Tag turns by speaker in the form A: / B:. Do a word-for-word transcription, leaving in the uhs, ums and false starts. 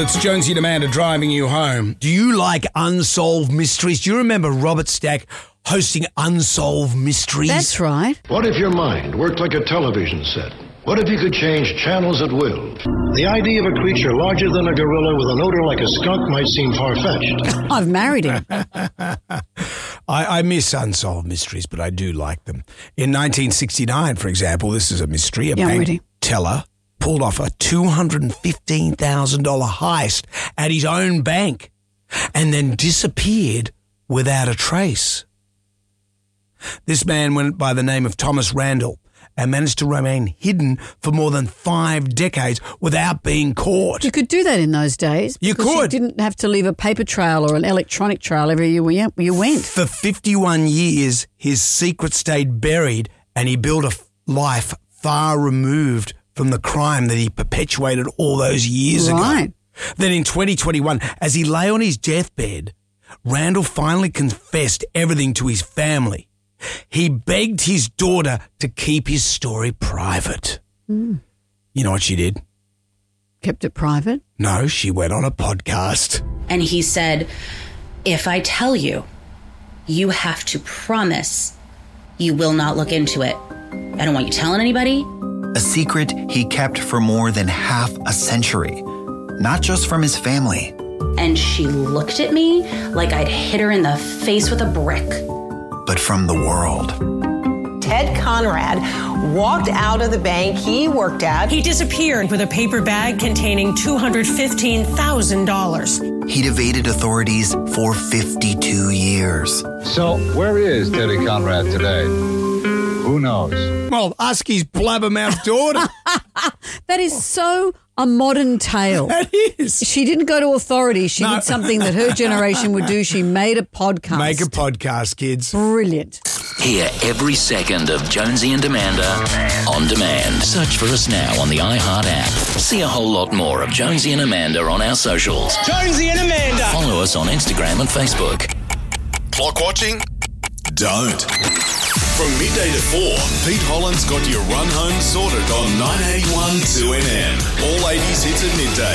A: It's Jonesy and Amanda driving you home. Do you like unsolved mysteries? Do you remember Robert Stack hosting Unsolved Mysteries?
B: That's right.
C: What if your mind worked like a television set? What if you could change channels at will? The idea of a creature larger than a gorilla with an odor like a skunk might seem far-fetched.
B: I've married him.
A: I, I miss Unsolved Mysteries, but I do like them. In nineteen sixty-nine, for example, this is a mystery. A
B: Yeah, I'm
A: bank
B: ready.
A: teller pulled off a two hundred fifteen thousand dollars heist at his own bank and then disappeared without a trace. This man went by the name of Thomas Randall and managed to remain hidden for more than five decades without being caught.
B: You could do that in those days.
A: You
B: because
A: could.
B: You didn't have to leave a paper trail or an electronic trail everywhere you you went.
A: For fifty-one years, his secret stayed buried and he built a f- life far removed from the crime that he perpetuated all those years
B: Right.
A: ago. Then in twenty twenty-one, as he lay on his deathbed, Randall finally confessed everything to his family. He begged his daughter to keep his story private.
B: Mm.
A: You know what she did?
B: Kept it private?
A: No, she went on a podcast.
D: And he said, if I tell you, you have to promise you will not look into it. I don't want you telling anybody.
E: A secret he kept for more than half a century, not just from his family.
D: And she looked at me like I'd hit her in the face with a brick.
E: But from the world.
F: Ted Conrad walked out of the bank he worked at.
G: He disappeared with a paper bag containing two hundred fifteen thousand dollars.
E: He'd evaded authorities for fifty-two years.
H: So, where is Teddy Conrad today? Who knows?
A: Well, ask his blabbermouth daughter.
B: That is so a modern tale.
A: That is.
B: She didn't go to authority. She
A: No.
B: did something that her generation would do. She made a podcast.
A: Make a podcast, kids.
B: Brilliant.
I: Hear every second of Jonesy and Amanda on demand. Search for us now on the iHeart app. See a whole lot more of Jonesy and Amanda on our socials.
J: Jonesy and Amanda.
I: Follow us on Instagram and Facebook.
K: Clock watching? Don't. From midday to four, Pete Holland's got your run home sorted on nine eighty-one two N M. All eighties hits at midday.